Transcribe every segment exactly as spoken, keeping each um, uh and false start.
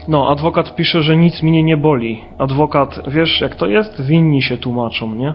No, adwokat pisze, że nic mnie nie boli. Adwokat, wiesz jak to jest? Winni się tłumaczą, nie?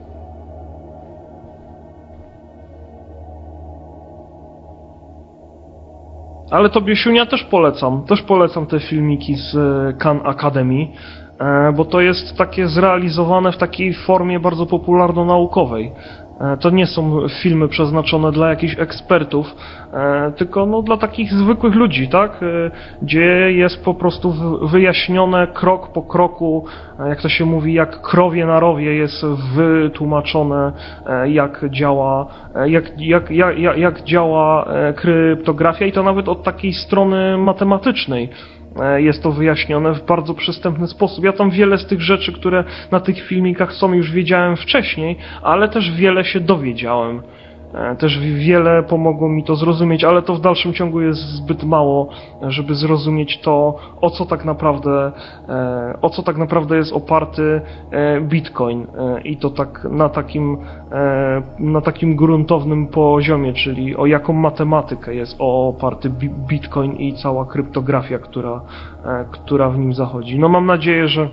Ale tobie, Siunia, też polecam. Też polecam te filmiki z Khan Academy, bo to jest takie zrealizowane w takiej formie bardzo popularno-naukowej. To nie są filmy przeznaczone dla jakichś ekspertów, tylko no dla takich zwykłych ludzi, tak? Gdzie jest po prostu wyjaśnione krok po kroku, jak to się mówi, jak krowie na rowie jest wytłumaczone, jak działa, jak, jak, jak, jak działa kryptografia i to nawet od takiej strony matematycznej. Jest to wyjaśnione w bardzo przystępny sposób. Ja tam wiele z tych rzeczy, które na tych filmikach są, już wiedziałem wcześniej, ale też wiele się dowiedziałem. Też wiele pomogło mi to zrozumieć, ale to w dalszym ciągu jest zbyt mało, żeby zrozumieć to, o co tak naprawdę, o co tak naprawdę jest oparty Bitcoin. I to tak na takim, na takim gruntownym poziomie, czyli o jaką matematykę jest oparty Bitcoin i cała kryptografia, która, która w nim zachodzi. No mam nadzieję, że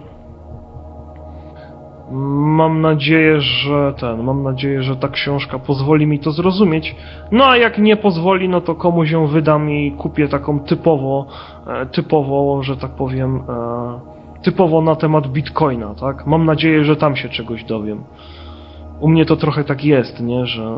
Mam nadzieję, że ten, mam nadzieję, że ta książka pozwoli mi to zrozumieć. No a jak nie pozwoli, no to komuś ją wydam i kupię taką typowo, typowo, że tak powiem, typowo na temat Bitcoina, tak? Mam nadzieję, że tam się czegoś dowiem. U mnie to trochę tak jest, nie, że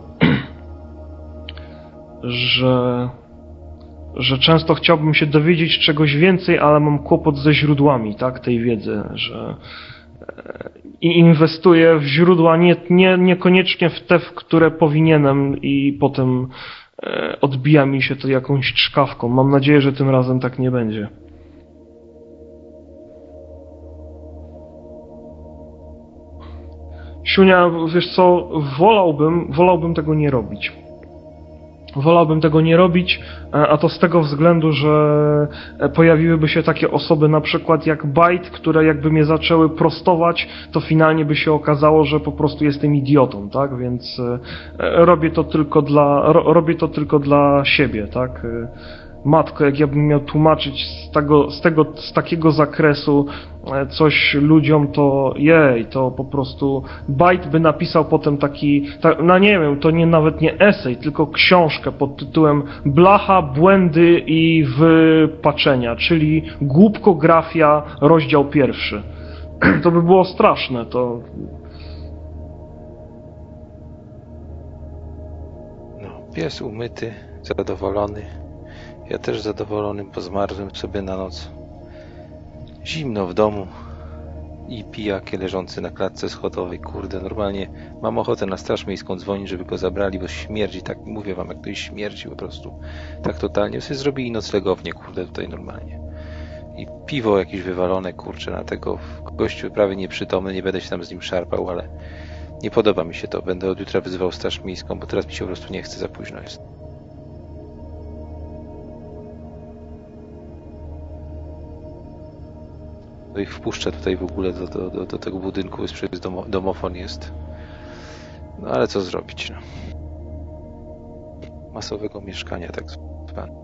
że że często chciałbym się dowiedzieć czegoś więcej, ale mam kłopot ze źródłami, tak, tej wiedzy, że i inwestuję w źródła nie, nie, niekoniecznie w te, w które powinienem i potem e, odbija mi się to jakąś czkawką. Mam nadzieję, że tym razem tak nie będzie. Siunia, wiesz co, wolałbym, wolałbym tego nie robić. Wolałbym tego nie robić, a to z tego względu, że pojawiłyby się takie osoby na przykład jak Byte, które jakby mnie zaczęły prostować, to finalnie by się okazało, że po prostu jestem idiotą, tak? Więc robię to tylko dla, ro, robię to tylko dla siebie, tak? Matko, jak ja bym miał tłumaczyć z tego, z tego, z takiego zakresu coś ludziom, to jej, to po prostu Byte by napisał potem taki, ta, no nie wiem, to nie nawet nie esej, tylko książkę pod tytułem Blacha, błędy i wypaczenia, czyli głupkografia, rozdział pierwszy. To by było straszne, to... No, pies umyty, zadowolony. Ja też zadowolony, bo zmarzłem sobie na noc. Zimno w domu i pijakie leżący na klatce schodowej. Kurde, normalnie mam ochotę na straż miejską dzwonić, żeby go zabrali, bo śmierdzi, tak mówię wam, jak ktoś śmierdzi po prostu. Tak totalnie. Sobie zrobili noclegownię, kurde, tutaj normalnie. I piwo jakieś wywalone, kurczę, na tego gościu prawie nieprzytomny, nie będę się tam z nim szarpał, ale nie podoba mi się to. Będę od jutra wyzywał straż miejską, bo teraz mi się po prostu nie chce, za późno jest. Ich wpuszczę tutaj w ogóle do, do, do, do tego budynku, jest domo, domofon jest. No ale co zrobić, no. Masowego mieszkania tak zwane.